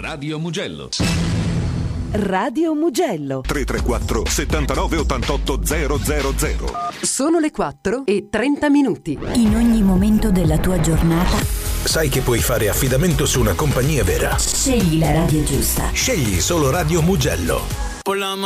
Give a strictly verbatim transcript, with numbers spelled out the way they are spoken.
Radio Mugello. Radio Mugello. tre tre quattro settantanove ottantotto zero zero zero. Sono le quattro e trenta minuti. In ogni momento della tua giornata sai che puoi fare affidamento su una compagnia vera. Scegli la radio giusta. Scegli solo Radio Mugello.